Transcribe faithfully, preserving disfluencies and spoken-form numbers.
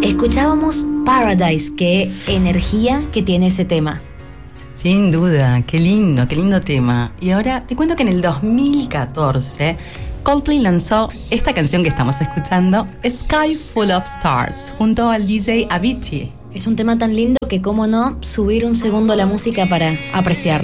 Escuchábamos Paradise, qué energía que tiene ese tema. Sin duda, qué lindo, qué lindo tema. Y ahora te cuento que en el dos mil catorce Coldplay lanzó esta canción que estamos escuchando, Sky Full of Stars, junto al D J Avicii. Es un tema tan lindo que, cómo no, subir un segundo la música para apreciarlo.